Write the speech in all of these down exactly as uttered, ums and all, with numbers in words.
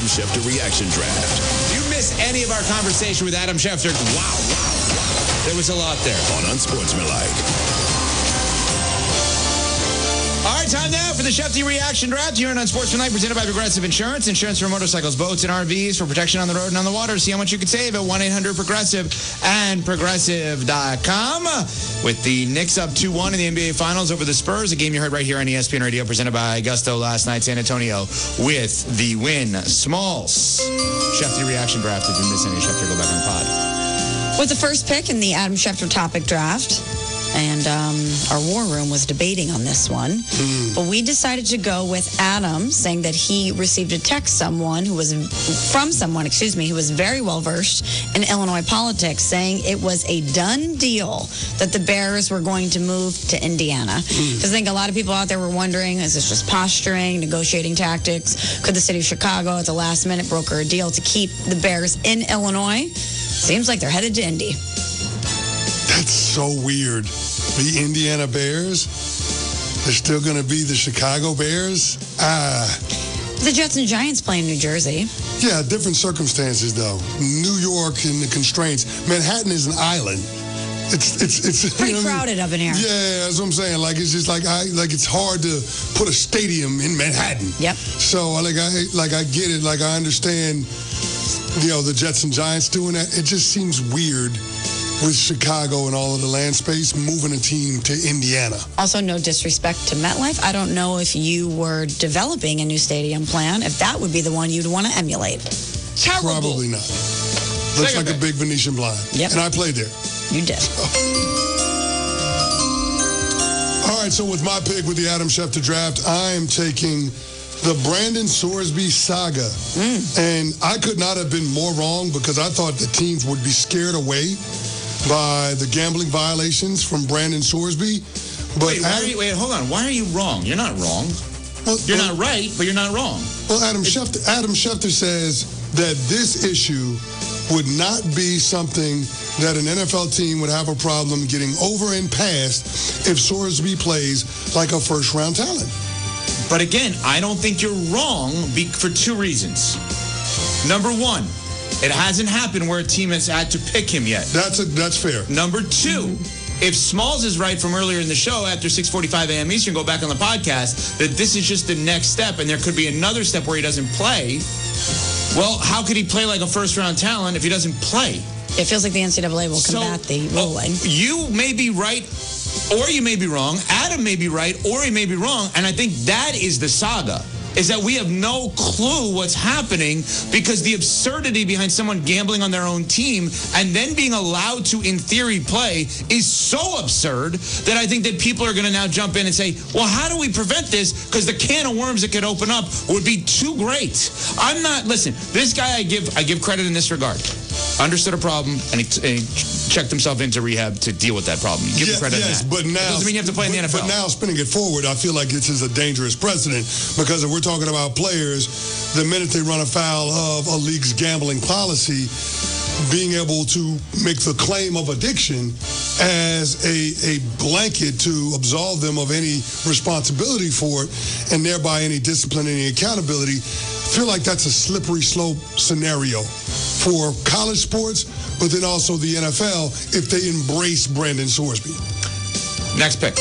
Schefter Reaction Draft. If you missed any of our conversation with Adam Schefter, wow, wow, wow. There was a lot there. On Unsportsmanlike. All right, time now for the Schefter Reaction Draft here on Unsportsmanlike, presented by Progressive Insurance. Insurance for motorcycles, boats, and R Vs for protection on the road and on the water. See how much you could save at one eight hundred progressive and progressive dot com. With the Knicks up two one in the N B A Finals over the Spurs, a game you heard right here on E S P N Radio, presented by Augusto last night. San Antonio with the win. Smalls. Schefter Reaction Draft. If you miss any Schefter, go back on the pod. With the first pick in the Adam Schefter topic draft, and um, our war room was debating on this one. Mm. But we decided to go with Adam, saying that he received a text someone who was from someone, excuse me, who was very well versed in Illinois politics, saying it was a done deal that the Bears were going to move to Indiana. Because mm. I think a lot of people out there were wondering, is this just posturing, negotiating tactics? Could the city of Chicago at the last minute broker a deal to keep the Bears in Illinois? Seems like they're headed to Indy. That's so weird. The Indiana Bears, they're still going to be the Chicago Bears? Ah. The Jets and Giants play in New Jersey. Yeah, different circumstances, though. New York and the constraints. Manhattan is an island. It's it's it's pretty you know crowded I mean? up in here. Yeah, that's what I'm saying. Like it's just like I like it's hard to put a stadium in Manhattan. Yep. So like I like I get it. Like I understand, you know, the Jets and Giants doing that. It just seems weird with Chicago and all of the land space, moving a team to Indiana. Also, no disrespect to MetLife. I don't know if you were developing a new stadium plan, if that would be the one you'd want to emulate. Terrible. Probably not. Looks like a big Venetian blind. Yep. And I played there. You did. All right, so with my pick with the Adam Schefter draft, I am taking the Brandon Sorsby saga. Mm. And I could not have been more wrong because I thought the teams would be scared away by the gambling violations from Brandon Sorsby. But wait, why Adam, are you, wait, hold on. Why are you wrong? You're not wrong. Well, you're well, not right, but you're not wrong. Well, Adam Schefter, Adam Schefter says that this issue would not be something that an N F L team would have a problem getting over and past if Sorsby plays like a first-round talent. But again, I don't think you're wrong for two reasons. Number one, it hasn't happened where a team has had to pick him yet. That's a, that's fair. Number two, mm-hmm. if Smalls is right from earlier in the show after six forty-five a.m. Eastern, go back on the podcast, that this is just the next step and there could be another step where he doesn't play. Well, how could he play like a first-round talent if he doesn't play? It feels like the N C double A will combat so, the ruling. Uh, you may be right, or you may be wrong. Adam may be right, or he may be wrong. And I think that is the saga, is that we have no clue what's happening because the absurdity behind someone gambling on their own team and then being allowed to, in theory, play is so absurd that I think that people are going to now jump in and say, well, how do we prevent this? Because the can of worms that could open up would be too great. I'm not, listen, this guy I give I give credit in this regard. Understood a problem, and he, and he checked himself into rehab to deal with that problem. Give yeah, him credit yes, on that. But now, that doesn't mean you have to play but, in the N F L. But now, spinning it forward, I feel like this is a dangerous precedent because if we're talking about players, the minute they run afoul of a league's gambling policy, being able to make the claim of addiction as a, a blanket to absolve them of any responsibility for it and thereby any discipline, any accountability, I feel like that's a slippery slope scenario for college sports, but then also the N F L if they embrace Brandon Sorsby. Next pick.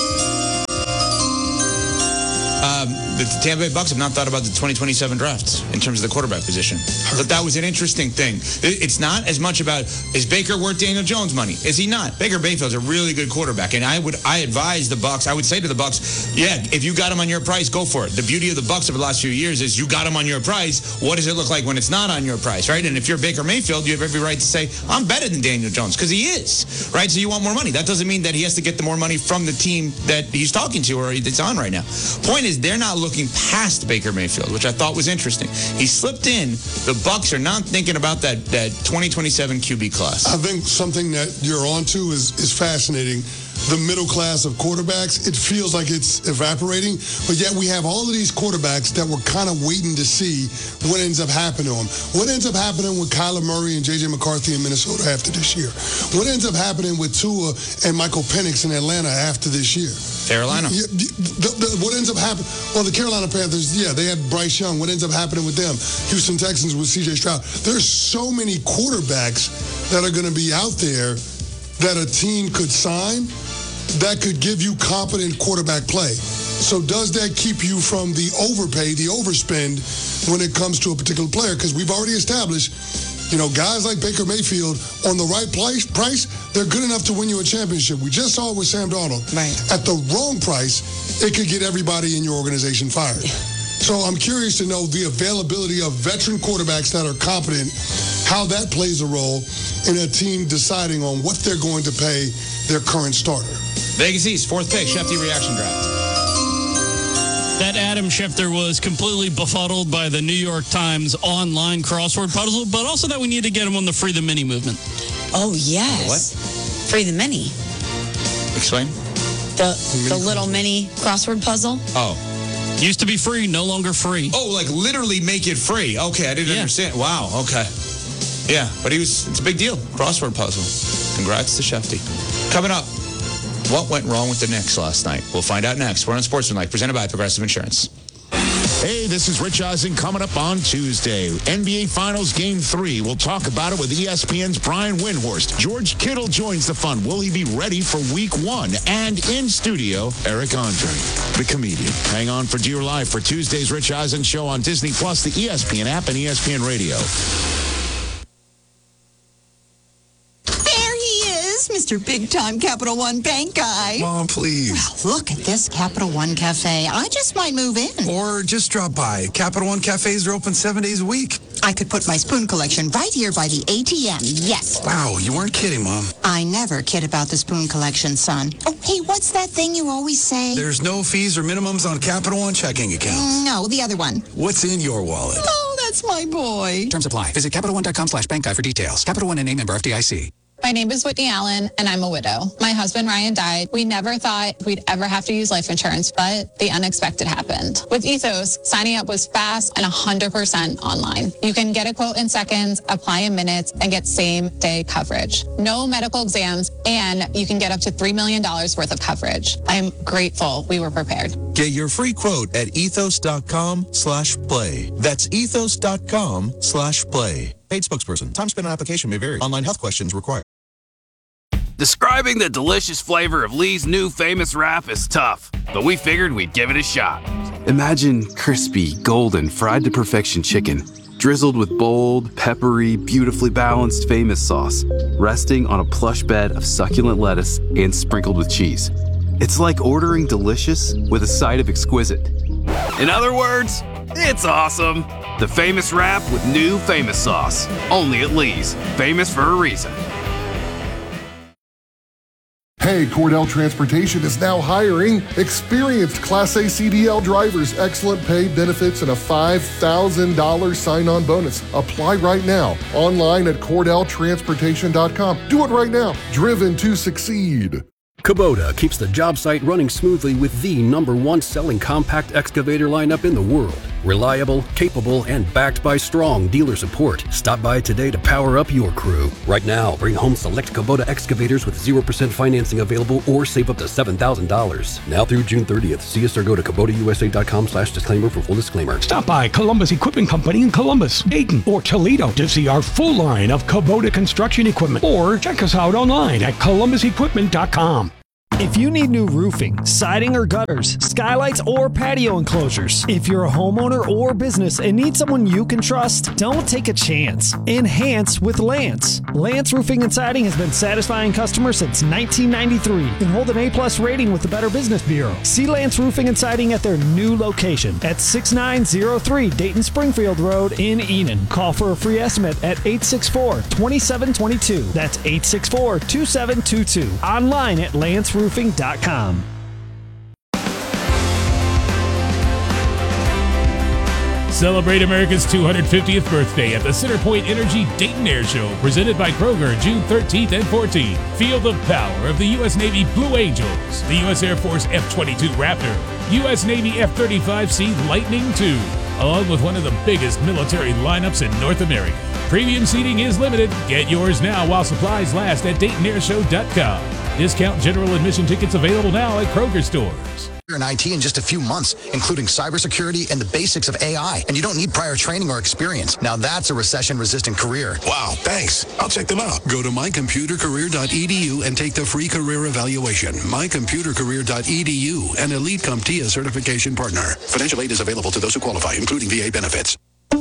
Um, the Tampa Bay Bucks have not thought about the twenty twenty-seven drafts in terms of the quarterback position. But that was an interesting thing. It's not as much about, is Baker worth Daniel Jones' money? Is he not? Baker Mayfield's a really good quarterback, and I would I advise the Bucks. I would say to the Bucks, yeah, if you got him on your price, go for it. The beauty of the Bucks over the last few years is you got him on your price. What does it look like when it's not on your price, right? And if you're Baker Mayfield, you have every right to say, I'm better than Daniel Jones, because he is, right? So you want more money. That doesn't mean that he has to get the more money from the team that he's talking to or that's on right now. Point is, they're not looking past Baker Mayfield, which I thought was interesting. He slipped in. The Bucks are not thinking about that that twenty twenty-seven Q B class. I think something that you're onto is is fascinating. the middle class of quarterbacks, it feels like it's evaporating. But yet we have all of these quarterbacks that we're kind of waiting to see what ends up happening to them. What ends up happening with Kyler Murray and J J McCarthy in Minnesota after this year? What ends up happening with Tua and Michael Penix in Atlanta after this year? Carolina. Yeah, the, the, what ends up happening? Well, the Carolina Panthers, yeah, they had Bryce Young. What ends up happening with them? Houston Texans with C J Stroud. There's so many quarterbacks that are going to be out there that a team could sign that could give you competent quarterback play. So does that keep you from the overpay, the overspend when it comes to a particular player? Because we've already established, you know, guys like Baker Mayfield on the right price, price, they're good enough to win you a championship. We just saw it with Sam Darnold. Right. At the wrong price, it could get everybody in your organization fired. So I'm curious to know the availability of veteran quarterbacks that are competent, how that plays a role in a team deciding on what they're going to pay their current starter. Vegas East, fourth pick, Shefty reaction draft. That Adam Schefter was completely befuddled by the New York Times online crossword puzzle, but also that we need to get him on the Free the Mini movement. Oh, yes. What? Free the Mini. Explain. The, the little mini crossword puzzle. Oh. Used to be free, no longer free. Oh, like literally make it free. Okay, I didn't Yeah. understand. Wow, okay. Yeah, but he was, it's a big deal. Crossword puzzle. Congrats to Shefty. Coming up, what went wrong with the Knicks last night? We'll find out next. We're on Sportsmanlike, presented by Progressive Insurance. Hey, this is Rich Eisen coming up on Tuesday. N B A Finals Game three. We'll talk about it with E S P N's Brian Windhorst. George Kittle joins the fun. Will he be ready for week one? And in studio, Eric Andre, the comedian. Hang on for Dear Life for Tuesday's Rich Eisen Show on Disney Plus, the E S P N app, and E S P N Radio. Mister Big Time Capital One Bank guy. Mom, please. Well, look at this Capital One Cafe. I just might move in. Or just drop by. Capital One cafes are open seven days a week. I could put my spoon collection right here by the A T M. Yes. Wow, you weren't kidding, Mom. I never kid about the spoon collection, son. Oh, hey, what's that thing you always say? There's no fees or minimums on Capital One checking accounts. No, the other one. What's in your wallet? Oh, that's my boy. Terms apply. Visit CapitalOne.com slash bank guy for details. Capital One and a member F D I C. My name is Whitney Allen, and I'm a widow. My husband, Ryan, died. We never thought we'd ever have to use life insurance, but the unexpected happened. With Ethos, signing up was fast and one hundred percent online. You can get a quote in seconds, apply in minutes, and get same-day coverage. No medical exams, and you can get up to three million dollars worth of coverage. I'm grateful we were prepared. Get your free quote at ethos.com slash play. That's ethos.com slash play. Paid spokesperson. Time spent on application may vary. Online health questions required. Describing the delicious flavor of Lee's new famous wrap is tough, but we figured we'd give it a shot. Imagine crispy, golden, fried to perfection chicken, drizzled with bold, peppery, beautifully balanced famous sauce, resting on a plush bed of succulent lettuce and sprinkled with cheese. It's like ordering delicious with a side of exquisite. In other words, it's awesome. The famous wrap with new famous sauce. Only at Lee's. Famous for a reason. Hey, Cordell Transportation is now hiring experienced Class A C D L drivers, excellent pay, benefits, and a five thousand dollars sign-on bonus. Apply right now, online at Cordell Transportation dot com. Do it right now. Driven to succeed. Kubota keeps the job site running smoothly with the number one selling compact excavator lineup in the world. Reliable, capable, and backed by strong dealer support. Stop by today to power up your crew. Right now, bring home select Kubota excavators with zero percent financing available or save up to seven thousand dollars. Now through June thirtieth. See us or go to Kubota U S A dot com slash disclaimer for full disclaimer. Stop by Columbus Equipment Company in Columbus, Dayton, or Toledo to see our full line of Kubota construction equipment. Or check us out online at Columbus Equipment dot com. If you need new roofing, siding or gutters, skylights or patio enclosures, if you're a homeowner or business and need someone you can trust, don't take a chance. Enhance with Lance. Lance Roofing and Siding has been satisfying customers since nineteen ninety-three and hold an A-plus rating with the Better Business Bureau. See Lance Roofing and Siding at their new location at six nine zero three Dayton Springfield Road in Enon. Call for a free estimate at eight six four, two seven two two. That's eight six four, two seven two two. Online at lance roofing dot com. Celebrate America's two hundred fiftieth birthday at the Centerpoint Energy Dayton Air Show, presented by Kroger, June thirteenth and fourteenth. Feel the power of the U S Navy Blue Angels, the U S Air Force F twenty-two Raptor, U S Navy F thirty-five C Lightning two, along with one of the biggest military lineups in North America. Premium seating is limited. Get yours now while supplies last at Dayton Air Show dot com. Discount general admission tickets available now at Kroger stores. In I T in just a few months, including cybersecurity and the basics of A I. And you don't need prior training or experience. Now that's a recession-resistant career. Wow, thanks. I'll check them out. Go to my computer career dot e d u and take the free career evaluation. my computer career dot e d u, an Elite CompTIA certification partner. Financial aid is available to those who qualify, including V A benefits.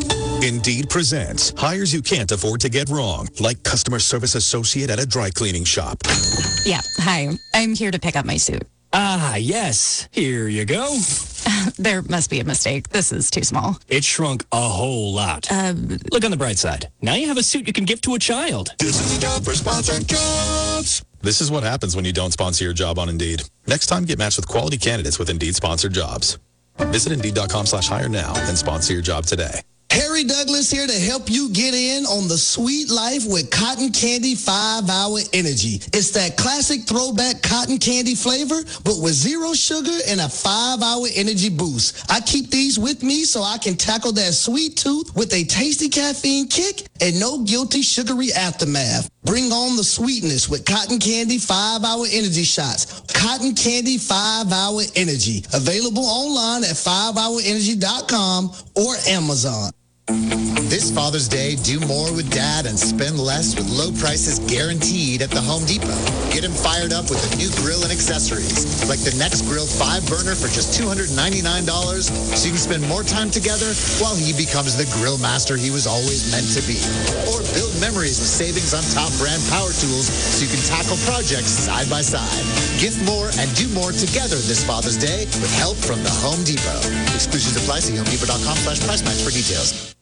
Indeed presents hires you can't afford to get wrong, like customer service associate at a dry cleaning shop. Yeah, hi. I'm here to pick up my suit. Ah, yes. Here you go. There must be a mistake. This is too small. It shrunk a whole lot. Uh, Look on the bright side. Now you have a suit you can give to a child. This is a job for sponsored jobs. This is what happens when you don't sponsor your job on Indeed. Next time, get matched with quality candidates with Indeed sponsored jobs. Visit Indeed dot com slash hire now and sponsor your job today. Harry Douglas here to help you get in on the sweet life with Cotton Candy five hour Energy. It's that classic throwback cotton candy flavor, but with zero sugar and a five hour energy boost. I keep these with me so I can tackle that sweet tooth with a tasty caffeine kick and no guilty sugary aftermath. Bring on the sweetness with Cotton Candy five hour Energy shots. Cotton Candy five hour Energy. Available online at five hour energy dot com or Amazon. This Father's Day, do more with Dad and spend less with low prices guaranteed at the Home Depot. Get him fired up with a new grill and accessories, like the Next Grill five burner for just two hundred ninety-nine dollars, so you can spend more time together while he becomes the grill master he was always meant to be. Or build memories with savings on top brand power tools so you can tackle projects side by side. Gift more and do more together this Father's Day with help from the Home Depot. Exclusions apply. See home depot dot com slash price match for details.